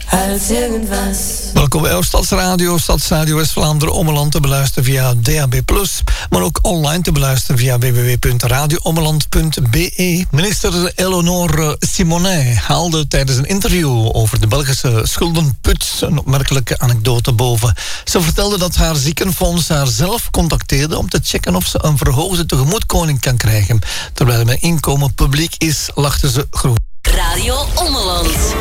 als irgendwas. Welkom bij Stadsradio West-Vlaanderen Ommeland te beluisteren via DAB+, maar ook online te beluisteren via www.radioommeland.be. Minister Eleonore Simonet haalde tijdens een interview over de Belgische schuldenput een opmerkelijke anekdote boven. Ze vertelde dat haar ziekenfonds haar zelf contacteerde om te checken of ze een verhoogde tegemoetkoming kan krijgen. Terwijl mijn inkomen publiek is, lachte ze groen. Radio Ommeland.